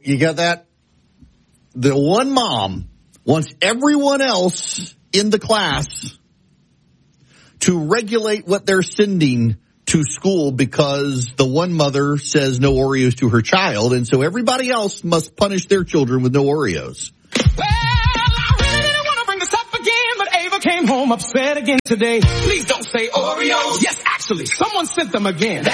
you got that? The one mom wants everyone else in the class to regulate what they're sending to school because the one mother says no Oreos to her child, and so everybody else must punish their children with no Oreos. Well, I really didn't want to bring this up again, but Ava came home upset again today. Please don't say Oreos. Yes, actually, someone sent them again.